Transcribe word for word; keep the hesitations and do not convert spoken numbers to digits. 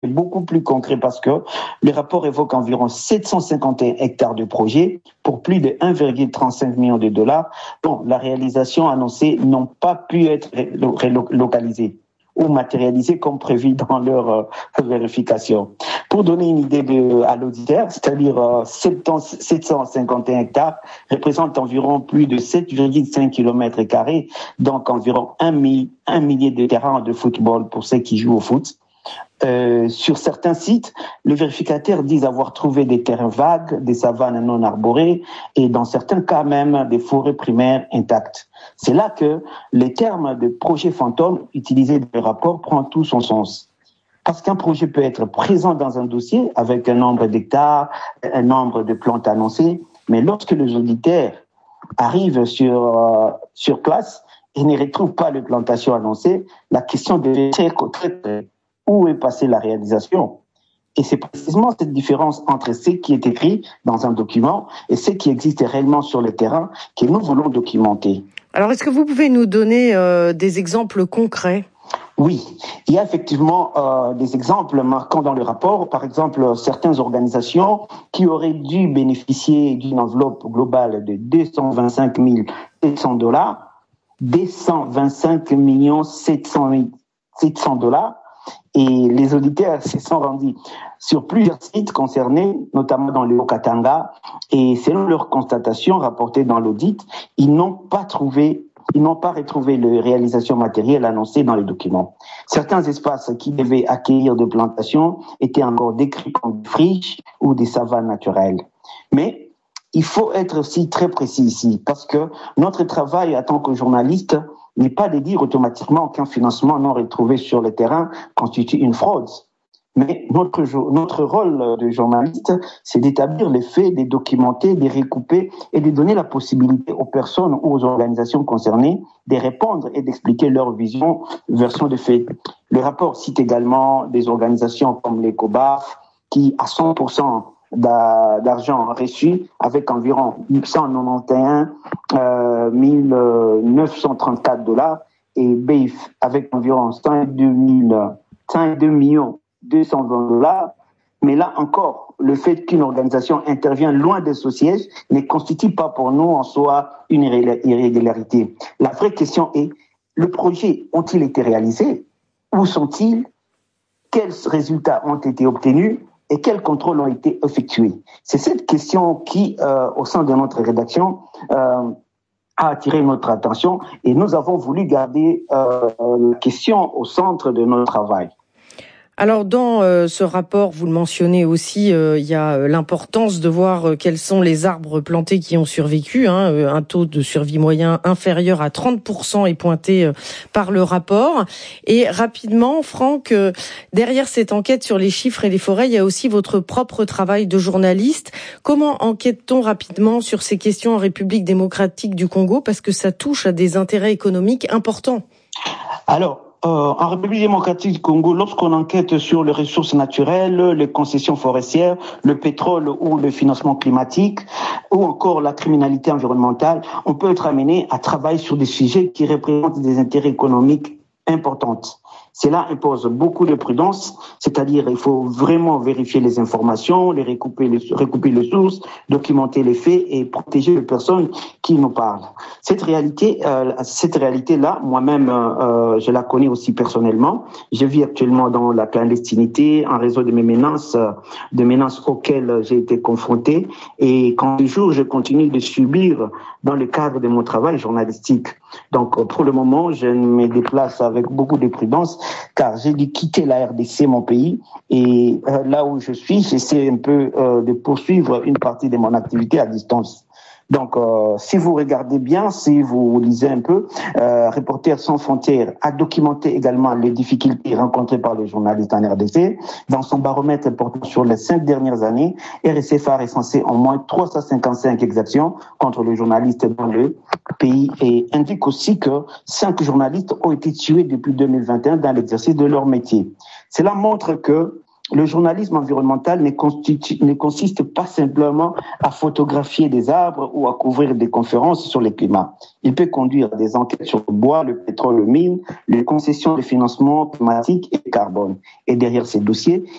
beaucoup plus concret parce que le rapport évoque environ sept cent cinquante et un hectares de projets pour plus de un virgule trente-cinq million de dollars dont la réalisation annoncée n'ont pas pu être relocalisées ou matérialisées comme prévu dans leur euh, vérification. Pour donner une idée de, à l'auditeur, c'est-à-dire euh, sept cent cinquante et un hectares représentent environ plus de sept virgule cinq kilomètres carrés, donc environ un, mi- un millier de terrains de football pour ceux qui jouent au foot. Euh, sur certains sites, le vérificateur dit avoir trouvé des terrains vagues, des savanes non arborées et dans certains cas même des forêts primaires intactes. C'est là que le terme de projet fantôme utilisé dans le rapport prend tout son sens. Parce qu'un projet peut être présent dans un dossier avec un nombre d'hectares, un nombre de plantes annoncées, mais lorsque les auditeurs arrivent sur, euh, sur place et ne retrouvent pas les plantations annoncées, la question devient très très où est passée la réalisation? Et c'est précisément cette différence entre ce qui est écrit dans un document et ce qui existe réellement sur le terrain que nous voulons documenter. Alors, est-ce que vous pouvez nous donner euh, des exemples concrets? Oui, il y a effectivement euh, des exemples marquants dans le rapport. Par exemple, certaines organisations qui auraient dû bénéficier d'une enveloppe globale de deux cent vingt-cinq mille sept cents dollars, deux cent vingt-cinq millions sept cents dollars, et les auditeurs se sont rendus sur plusieurs sites concernés, notamment dans le Haut-Katanga, et selon leurs constatations rapportées dans l'audit, ils n'ont pas trouvé, ils n'ont pas retrouvé la réalisation matérielle annoncée dans les documents. Certains espaces qui devaient accueillir des plantations étaient encore décrits comme des friches ou des savanes naturelles. Mais il faut être aussi très précis ici, parce que notre travail en tant que journaliste n'est pas de dire automatiquement qu'un financement non retrouvé sur le terrain constitue une fraude. Mais notre, notre rôle de journaliste, c'est d'établir les faits, de les documenter, de les recouper et de donner la possibilité aux personnes ou aux organisations concernées de répondre et d'expliquer leur vision, version des faits. Le rapport cite également des organisations comme l'ECOBAF qui, à cent pour cent d'argent reçu, avec environ cent quatre-vingt-onze mille neuf cent trente-quatre dollars, et B I F avec environ cent deux millions deux cent vingt dollars. Mais là encore, le fait qu'une organisation intervient loin de ce siège ne constitue pas pour nous en soi une irrégularité. La vraie question est, le projet ont-ils été réalisés? Où sont-ils? Quels résultats ont été obtenus? Et quels contrôles ont été effectués? C'est cette question qui, euh, au sein de notre rédaction, euh, a attiré notre attention et nous avons voulu garder euh, la question au centre de notre travail. Alors dans euh, ce rapport, vous le mentionnez aussi, euh, il y a euh, l'importance de voir euh, quels sont les arbres plantés qui ont survécu. Hein, euh, un taux de survie moyen inférieur à trente pour cent est pointé euh, par le rapport. Et rapidement, Franck, euh, derrière cette enquête sur les chiffres et les forêts, il y a aussi votre propre travail de journaliste. Comment enquête-t-on rapidement sur ces questions en République démocratique du Congo? Parce que ça touche à des intérêts économiques importants. Alors, Euh, en République démocratique du Congo, lorsqu'on enquête sur les ressources naturelles, les concessions forestières, le pétrole ou le financement climatique, ou encore la criminalité environnementale, on peut être amené à travailler sur des sujets qui représentent des intérêts économiques importants. Cela impose beaucoup de prudence, c'est-à-dire il faut vraiment vérifier les informations, les recouper, les, recouper les sources, documenter les faits et protéger les personnes qui nous parlent. Cette réalité, euh, cette réalité-là, moi-même, euh, je la connais aussi personnellement. Je vis actuellement dans la clandestinité, en réseau de mes menaces, de menaces auxquelles j'ai été confronté, et quand toujours je continue de subir dans le cadre de mon travail journalistique. Donc, pour le moment, je me déplace avec beaucoup de prudence, car j'ai dû quitter la R D C, mon pays, et euh, là où je suis, j'essaie un peu euh, de poursuivre une partie de mon activité à distance. Donc, euh, si vous regardez bien, si vous lisez un peu, euh, Reporters sans frontières a documenté également les difficultés rencontrées par les journalistes en R D C. Dans son baromètre portant sur les cinq dernières années, R S F a recensé au moins trois cent cinquante-cinq exactions contre les journalistes dans le pays et indique aussi que cinq journalistes ont été tués depuis deux mille vingt et un dans l'exercice de leur métier. Cela montre que le journalisme environnemental ne, constitue, ne consiste pas simplement à photographier des arbres ou à couvrir des conférences sur le climat. Il peut conduire à des enquêtes sur le bois, le pétrole, le mine, les concessions de financement climatique et carbone. Et derrière ces dossiers,